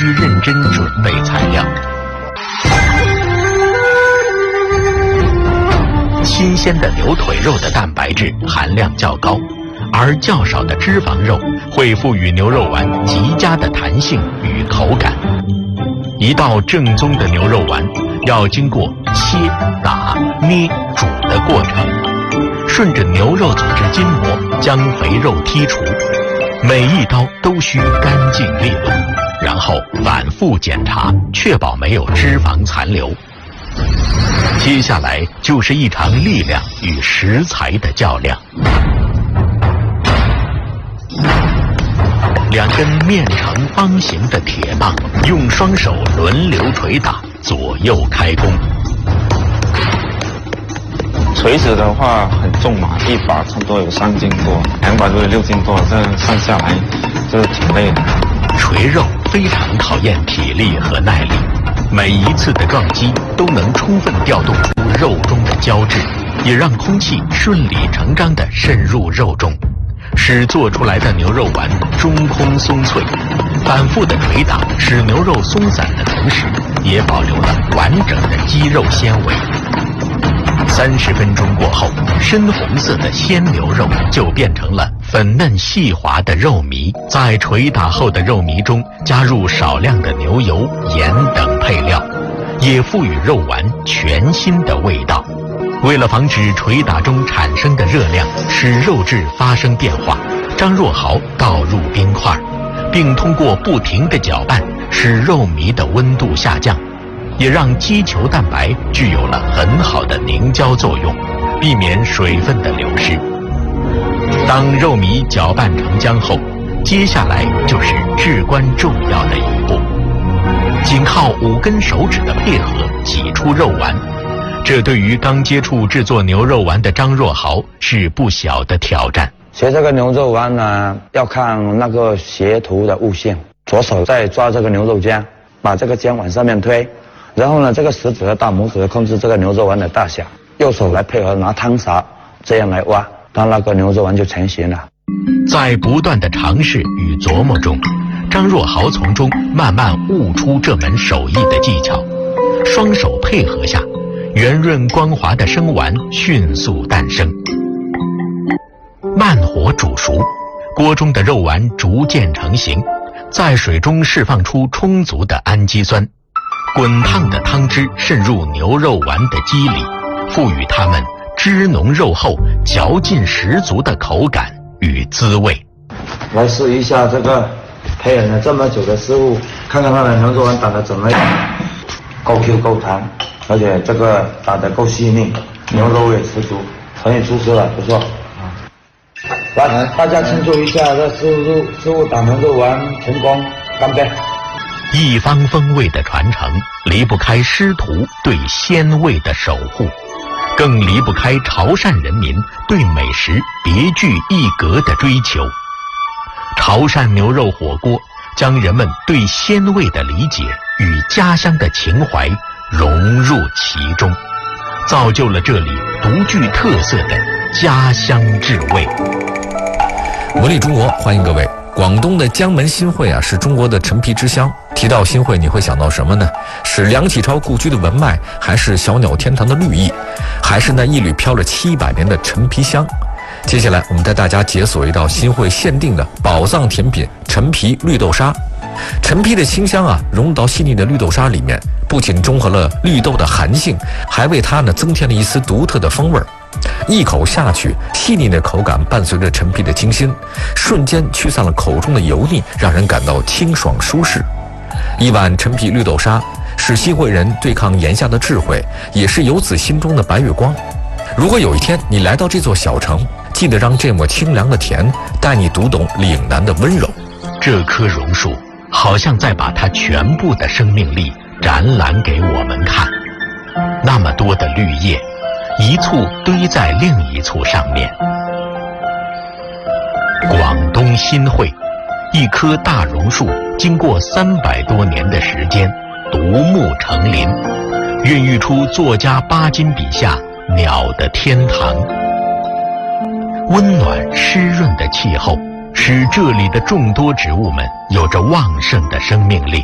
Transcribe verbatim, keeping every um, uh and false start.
须认真准备材料。新鲜的牛腿肉的蛋白质含量较高，而较少的脂肪肉会赋予牛肉丸极佳的弹性与口感。一道正宗的牛肉丸要经过切、打、捏、煮的过程，顺着牛肉组织筋膜将肥肉剔除，每一刀都需干净利落，然后反复检查，确保没有脂肪残留。接下来就是一场力量与食材的较量。两根面呈方形的铁棒，用双手轮流捶打，左右开弓。 锤子的话很重嘛，一把差不多有三斤多，两把多有六斤多，这上下来就是挺累的。 锤肉非常考验体力和耐力，每一次的撞击都能充分调动出肉中的胶质，也让空气顺理成章地渗入肉中，使做出来的牛肉丸中空松脆。反复的捶打使牛肉松散的同时，也保留了完整的肌肉纤维。三十分钟过后，深红色的鲜牛肉就变成了粉嫩细滑的肉糜。在捶打后的肉糜中加入少量的牛油、盐等配料，也赋予肉丸全新的味道。为了防止捶打中产生的热量使肉质发生变化，张若豪倒入冰块，并通过不停的搅拌使肉糜的温度下降，也让击球蛋白具有了很好的凝胶作用，避免水分的流失。当肉糜搅拌成浆后，接下来就是至关重要的一步，仅靠五根手指的配合挤出肉丸。这对于刚接触制作牛肉丸的张若豪是不小的挑战。 学这个牛肉丸呢，要看那个学徒的悟性。左手在抓这个牛肉浆，把这个浆往上面推，然后呢，这个食指和大拇指控制这个牛肉丸的大小，右手来配合拿汤勺，这样来挖，当那个牛肉丸就成型了。 在不断的尝试与琢磨中，张若豪从中慢慢悟出这门手艺的技巧。双手配合下，圆润光滑的生丸迅速诞生。慢火煮熟，锅中的肉丸逐渐成型，在水中释放出充足的氨基酸，滚烫的汤汁渗入牛肉丸的肌里，赋予它们汁浓肉厚、嚼劲十足的口感与滋味。 来试一下这个培养了这么久的师傅，看看他的牛肉丸打得怎么样，够 Q 够弹，而且这个打得够细腻，牛肉也十足，很有出色了，不错。来，大家庆祝一下，这师傅师傅打牛肉丸成功，干杯！ 一方风味的传承离不开师徒对鲜味的守护，更离不开潮汕人民对美食别具一格的追求。潮汕牛肉火锅将人们对鲜味的理解与家乡的情怀融入其中，造就了这里独具特色的家乡之味。 文理中国，欢迎各位。广东的江门新会啊，是中国的陈皮之乡。提到新会，你会想到什么呢？是梁启超故居的文脉，还是小鸟天堂的绿意，还是那一缕飘了七百年的陈皮香？接下来，我们带大家解锁一道新会限定的宝藏甜品——陈皮绿豆沙。陈皮的清香啊，融入到细腻的绿豆沙里面，不仅中和了绿豆的寒性，还为它呢增添了一丝独特的风味儿。一口下去，细腻的口感伴随着陈皮的清新，瞬间驱散了口中的油腻，让人感到清爽舒适。一碗陈皮绿豆沙，是新会人对抗炎夏的智慧，也是游子心中的白月光。如果有一天你来到这座小城，记得让这抹清凉的甜带你读懂岭南的温柔。 这棵榕树好像在把它全部的生命力展览给我们看，那么多的绿叶一簇堆在另一簇上面。广东新会，一棵大榕树经过三百多年的时间独木成林，孕育出作家巴金笔下鸟的天堂。温暖湿润的气候使这里的众多植物们有着旺盛的生命力。